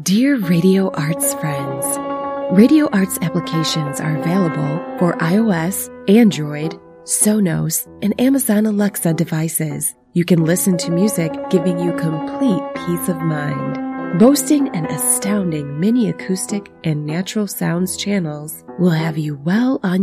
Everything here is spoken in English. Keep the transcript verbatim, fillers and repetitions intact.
Dear Radio Arts friends, Radio Arts applications are available for iOS, Android, Sonos, and Amazon Alexa devices. You can listen to music giving you complete peace of mind. Boasting an astounding mini acoustic and natural sounds channels will have you well on